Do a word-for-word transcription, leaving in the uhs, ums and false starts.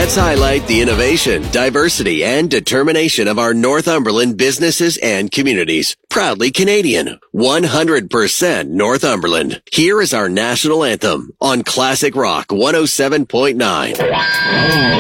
Let's highlight the innovation, diversity, and determination of our Northumberland businesses and communities. Proudly Canadian, one hundred percent Northumberland. Here is our national anthem on Classic Rock one oh seven point nine.